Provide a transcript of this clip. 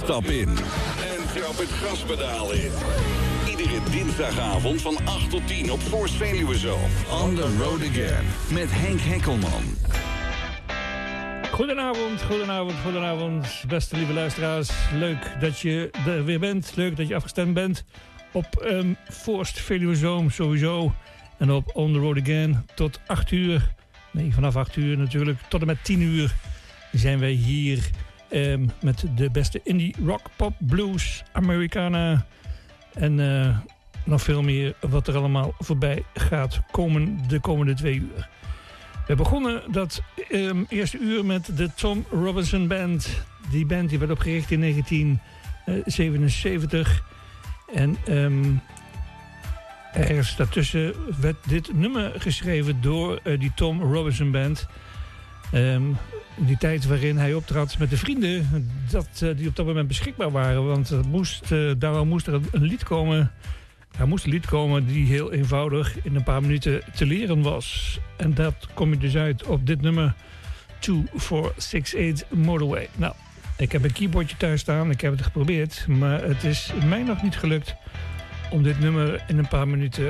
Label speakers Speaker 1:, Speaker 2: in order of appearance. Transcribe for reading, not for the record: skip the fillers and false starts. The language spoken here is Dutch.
Speaker 1: Stap in en trap het gaspedaal in. Iedere dinsdagavond van 8 tot 10 op Force Veluwe Zoom. On the road again met Henk Hekkelman.
Speaker 2: Goedenavond, beste lieve luisteraars. Leuk dat je er weer bent. Leuk dat je afgestemd bent op Force Veluwe Zoom sowieso. En op On the Road Again tot 8 uur. Nee, vanaf 8 uur natuurlijk. Tot en met 10 uur zijn wij hier met de beste indie, rock, pop, blues, Americana. En nog veel meer wat er allemaal voorbij gaat de komende 2 uur. We begonnen dat eerste uur met de Tom Robinson Band. Die band die werd opgericht in 1977. En ergens daartussen werd dit nummer geschreven door die Tom Robinson Band. Die tijd waarin hij optrad met de vrienden die op dat moment beschikbaar waren. Want daarom moest er een lied komen. Er moest een lied komen die heel eenvoudig in een paar minuten te leren was. En dat kom je dus uit op dit nummer 2468 Motorway. Nou, ik heb een keyboardje thuis staan. Ik heb het geprobeerd, maar het is mij nog niet gelukt om dit nummer in een paar minuten